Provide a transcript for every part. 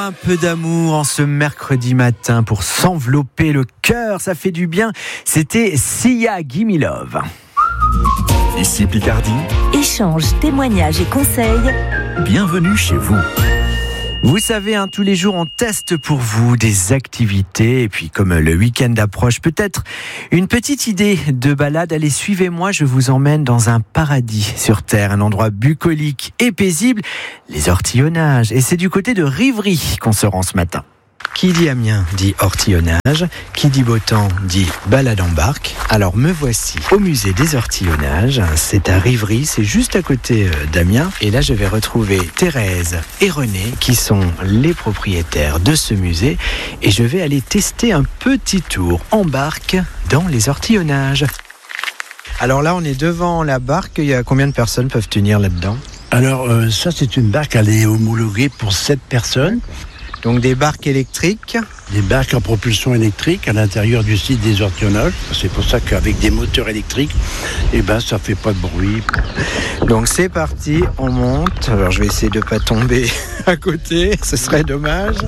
Un peu d'amour en ce mercredi matin pour s'envelopper le cœur, ça fait du bien. C'était Sia Gimme Love. Ici Picardie. Échange, témoignages et conseils. Bienvenue chez vous. Vous savez, tous les jours, on teste pour vous des activités. Et puis, comme le week-end approche, peut-être une petite idée de balade. Allez, suivez-moi, je vous emmène dans un paradis sur Terre. Un endroit bucolique et paisible, les ortillonnages. Et c'est du côté de Rivry qu'on se rend ce matin. Qui dit Amiens dit ortillonnage, qui dit beau temps dit balade en barque. Alors me voici au musée des ortillonnages, c'est à Rivry, c'est juste à côté d'Amiens. Et là je vais retrouver Thérèse et René qui sont les propriétaires de ce musée. Et je vais aller tester un petit tour en barque dans les ortillonnages. Alors là on est devant la barque, il y a combien de personnes peuvent tenir là-dedans ? Alors ça c'est une barque, elle est homologuée pour 7 personnes. Donc des barques électriques. Des barques en propulsion électrique à l'intérieur du site des ortillonnages. C'est pour ça qu'avec des moteurs électriques, ça fait pas de bruit. Donc c'est parti, on monte. Alors je vais essayer de pas tomber à côté, ce serait dommage.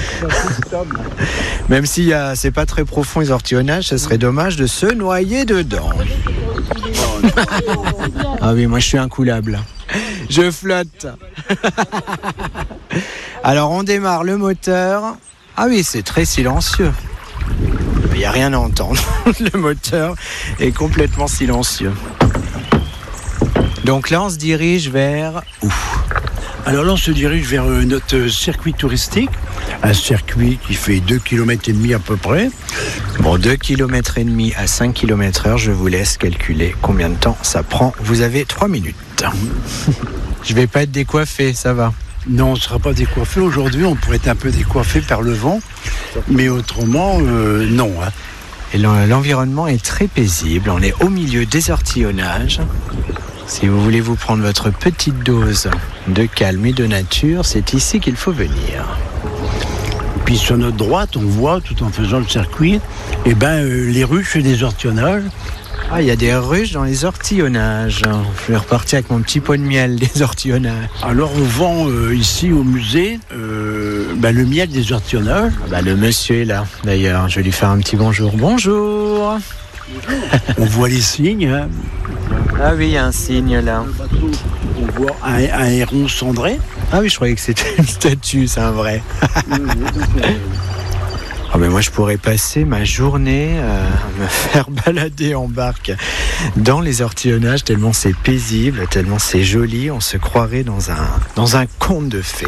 Même si c'est pas très profond les ortillonnages, ce serait dommage de se noyer dedans. Ah oui, moi je suis incoulable. Je flotte. Alors on démarre le moteur. Ah oui, c'est très silencieux. Il n'y a rien à entendre. Le moteur est complètement silencieux. Donc là on se dirige vers où ? Alors là on se dirige vers notre circuit touristique. Un circuit qui fait 2,5 km à peu près. Bon, 2,5 km à 5 km/h, je vous laisse calculer combien de temps ça prend. Vous avez 3 minutes. Je vais pas être décoiffé, ça va. Non, on ne sera pas décoiffé. Aujourd'hui, on pourrait être un peu décoiffé par le vent. Mais autrement, non. Et l'environnement est très paisible. On est au milieu des ortillonnages. Si vous voulez vous prendre votre petite dose de calme et de nature, c'est ici qu'il faut venir. Puis sur notre droite, on voit, tout en faisant le circuit, les ruches des ortillonnages. Ah, il y a des ruches dans les ortillonnages. Je vais repartir avec mon petit pot de miel des ortillonnages. Alors on vend ici au musée le miel des ortillonnages. Le monsieur est là, d'ailleurs. Je vais lui faire un petit bonjour. Bonjour. On voit les signes. Ah oui, il y a un signe là. On voit un héron cendré. Ah oui, je croyais que c'était une statue, c'est un vrai. Oh mais moi je pourrais passer ma journée à me faire balader en barque dans les ortillonnages tellement c'est paisible, tellement c'est joli, on se croirait dans un conte de fées.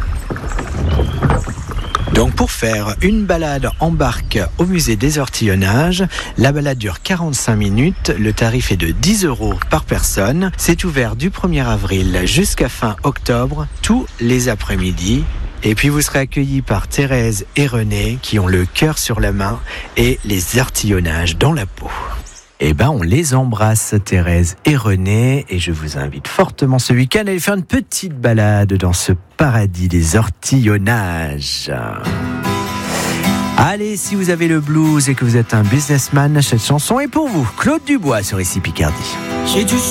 Donc pour faire une balade en barque au musée des ortillonnages, la balade dure 45 minutes, le tarif est de 10 € par personne. C'est ouvert du 1er avril jusqu'à fin octobre, tous les après-midi. Et puis vous serez accueillis par Thérèse et René qui ont le cœur sur la main et les ortillonnages dans la peau. On les embrasse, Thérèse et René, et je vous invite fortement ce week-end à aller faire une petite balade dans ce paradis des ortillonnages. Allez, si vous avez le blues et que vous êtes un businessman, cette chanson est pour vous. Claude Dubois sur Ici Picardie.